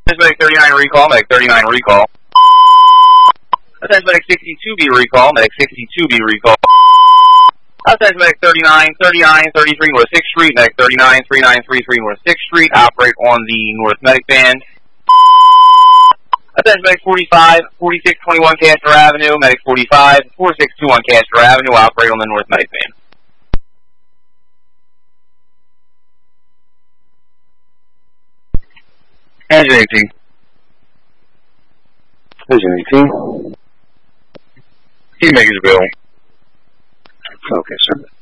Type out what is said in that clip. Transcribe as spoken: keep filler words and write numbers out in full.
Medic thirty-nine recall, Medic thirty-nine recall. Attention Medic sixty-two B recall, Medic sixty-two B recall. Attention Medic thirty-nine, thirty-nine, thirty-three North sixth Street, Medic thirty-nine, thirty-nine, thirty-three North sixth Street, operate on the North Medic band. Attention Medic forty-five, forty-six twenty-one Castor Avenue, Medic forty-five, forty-six twenty-one Castor Avenue, operate on the North Medic band. Engine eighteen. Engine eighteen. He makes it available. Okay, sir.